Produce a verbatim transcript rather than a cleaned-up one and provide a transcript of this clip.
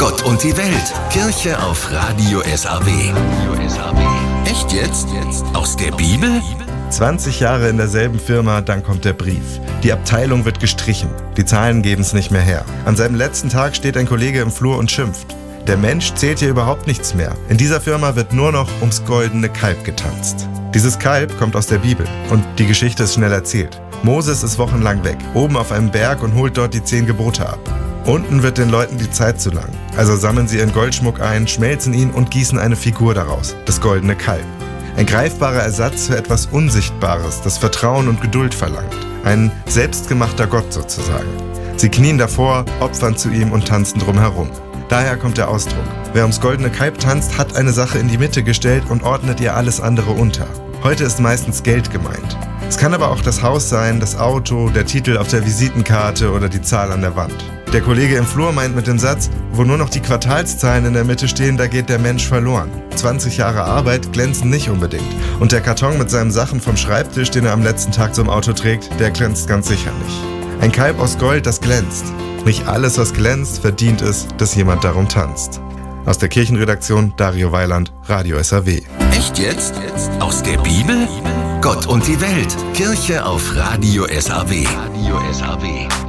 Gott und die Welt. Kirche auf Radio S A W. Echt jetzt? Aus der Bibel? zwanzig Jahre in derselben Firma, dann kommt der Brief. Die Abteilung wird gestrichen. Die Zahlen geben es nicht mehr her. An seinem letzten Tag steht ein Kollege im Flur und schimpft. Der Mensch zählt hier überhaupt nichts mehr. In dieser Firma wird nur noch ums goldene Kalb getanzt. Dieses Kalb kommt aus der Bibel und die Geschichte ist schnell erzählt. Moses ist wochenlang weg, oben auf einem Berg und holt dort die zehn Gebote ab. Unten wird den Leuten die Zeit zu lang. Also sammeln sie ihren Goldschmuck ein, schmelzen ihn und gießen eine Figur daraus, das goldene Kalb. Ein greifbarer Ersatz für etwas Unsichtbares, das Vertrauen und Geduld verlangt. Ein selbstgemachter Gott sozusagen. Sie knien davor, opfern zu ihm und tanzen drumherum. Daher kommt der Ausdruck. Wer ums goldene Kalb tanzt, hat eine Sache in die Mitte gestellt und ordnet ihr alles andere unter. Heute ist meistens Geld gemeint. Es kann aber auch das Haus sein, das Auto, der Titel auf der Visitenkarte oder die Zahl an der Wand. Der Kollege im Flur meint mit dem Satz, wo nur noch die Quartalszahlen in der Mitte stehen, da geht der Mensch verloren. zwanzig Jahre Arbeit glänzen nicht unbedingt. Und der Karton mit seinen Sachen vom Schreibtisch, den er am letzten Tag zum Auto trägt, der glänzt ganz sicher nicht. Ein Kalb aus Gold, das glänzt. Nicht alles, was glänzt, verdient es, dass jemand darum tanzt. Aus der Kirchenredaktion Dario Weiland, Radio S A W. Echt jetzt? Aus der Bibel? Gott und die Welt. Kirche auf Radio S A W. Radio S A W.